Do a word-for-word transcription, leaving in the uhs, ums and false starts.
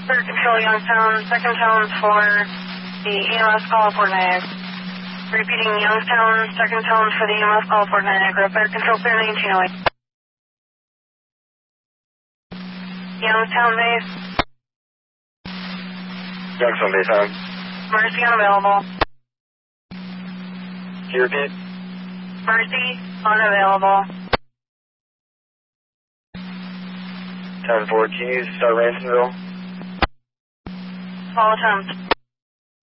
Air Control Youngstown, second tone for the E M S call for Niagara. Repeating Youngstown, second tone for the E M S call for Niagara. Air Control clear nineteen oh eight. Youngstown base. Youngstown base, home. Mercy unavailable. Can you repeat? Mercy unavailable. ten four, can you start Ransomville? All attempts.